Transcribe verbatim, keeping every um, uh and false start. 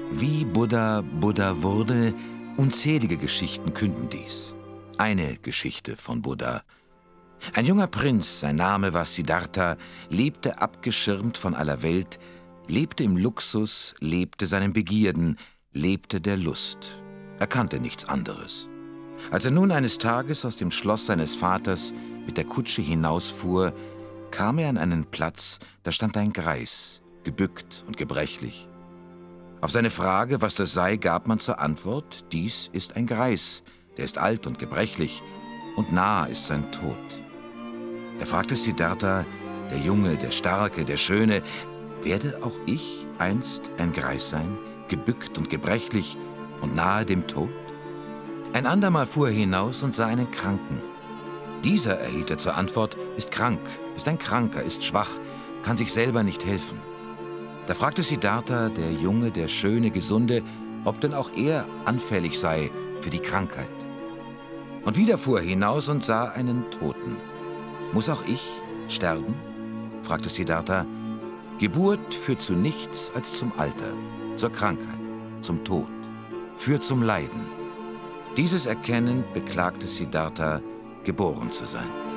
Wie Buddha Buddha wurde, unzählige Geschichten künden dies. Eine Geschichte von Buddha. Ein junger Prinz, sein Name war Siddhartha, lebte abgeschirmt von aller Welt, lebte im Luxus, lebte seinen Begierden, lebte der Lust. Er kannte nichts anderes. Als er nun eines Tages aus dem Schloss seines Vaters mit der Kutsche hinausfuhr, kam er an einen Platz, da stand ein Greis, gebückt und gebrechlich. Auf seine Frage, was das sei, gab man zur Antwort, dies ist ein Greis, der ist alt und gebrechlich, und nahe ist sein Tod. Da fragte Siddhartha, der Junge, der Starke, der Schöne, werde auch ich einst ein Greis sein, gebückt und gebrechlich und nahe dem Tod? Ein andermal fuhr er hinaus und sah einen Kranken. Dieser, erhielt er zur Antwort, ist krank, ist ein Kranker, ist schwach, kann sich selber nicht helfen. Da fragte Siddhartha, der Junge, der Schöne, Gesunde, ob denn auch er anfällig sei für die Krankheit. Und wieder fuhr er hinaus und sah einen Toten. Muss auch ich sterben? Fragte Siddhartha. Geburt führt zu nichts als zum Alter, zur Krankheit, zum Tod, führt zum Leiden. Dieses erkennend beklagte Siddhartha, geboren zu sein.